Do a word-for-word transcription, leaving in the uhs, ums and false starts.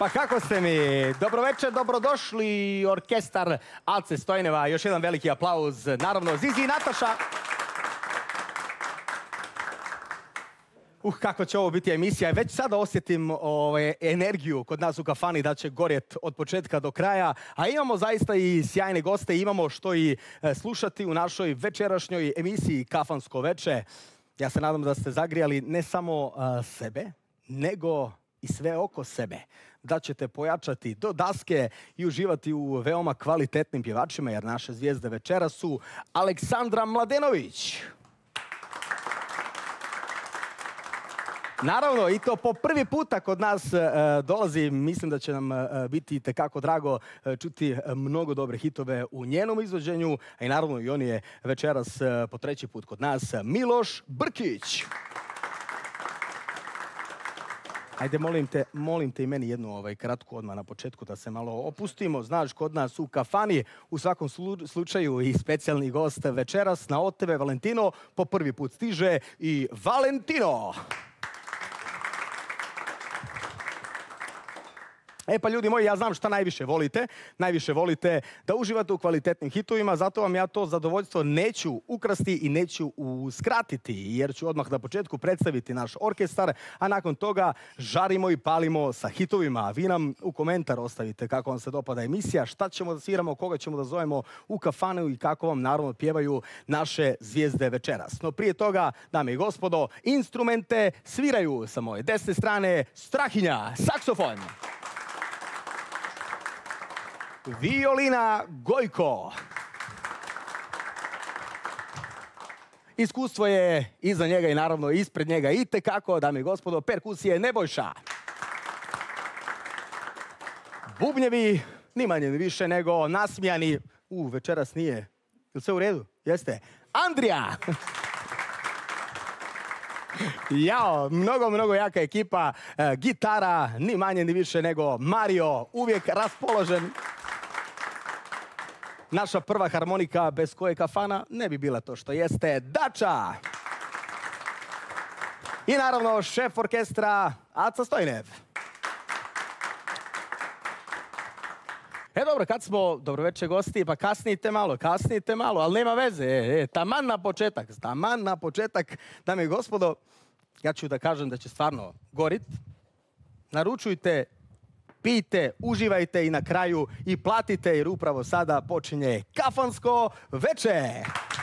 Pa kako ste mi? Dobroveče, dobrodošli orkestar Ace Stojneva. Još jedan veliki aplauz. Naravno, Zizi i Nataša. Uh, kako će ovo biti emisija. Već sada osjetim ovaj, energiju kod nas u kafani da će gorjet od početka do kraja. A imamo zaista i sjajne goste. Imamo što i e, slušati u našoj večerašnjoj emisiji Kafansko veče. Ja se nadam da ste zagrijali ne samo a, sebe, nego i sve oko sebe. Da ćete pojačati do daske i uživati u veoma kvalitetnim pjevačima, jer naše zvijezde večera su Aleksandra Mladenović. Naravno, i to po prvi puta kod nas e, dolazi. Mislim da će nam e, biti tekako drago e, čuti mnogo dobre hitove u njenom izvođenju. A i naravno i on je večeras e, po treći put kod nas, Miloš Brkić. Ajde, molim te, molim te i meni jednu ovaj, kratku odmah na početku da se malo opustimo. Znaš, kod nas u kafani u svakom slu, slučaju i specijalni gost večeras na O T V Valentino po prvi put stiže i Valentino. E pa ljudi moji, ja znam šta najviše volite. Najviše volite da uživate u kvalitetnim hitovima, zato vam ja to zadovoljstvo neću ukrasti i neću uskratiti, jer ću odmah na početku predstaviti naš orkestar, a nakon toga žarimo i palimo sa hitovima. Vi nam u komentar ostavite kako vam se dopada emisija, šta ćemo da sviramo, koga ćemo da zovemo u kafanu i kako vam naravno pjevaju naše zvijezde večeras. No prije toga, dame i gospodo, instrumente sviraju sa moje desne strane Strahinja, saksofon. Violina Gojko. Iskustvo je iza njega i naravno ispred njega i tekako, dame i gospodo, perkusije Nebojša. Bubnjevi, ni manje ni više nego nasmijani. U, večeras nije. Je li sve u redu? Jeste. Andrija. Jao, mnogo, mnogo jaka ekipa. E, gitara, ni manje ni više nego Mario, uvijek raspoložen. Naša prva harmonika bez koje kafana ne bi bila to što jeste, Dača. I naravno šef orkestra Aca Stojnev. E dobro, kad smo, dobroveče gosti, pa kasnite malo, kasnite malo, ali nema veze, e, e, taman na početak, taman na početak, dame i gospodo, ja ću da kažem da će stvarno gorit. Naručujte, pijte, uživajte i na kraju i platite, jer upravo sada počinje Kafansko veče.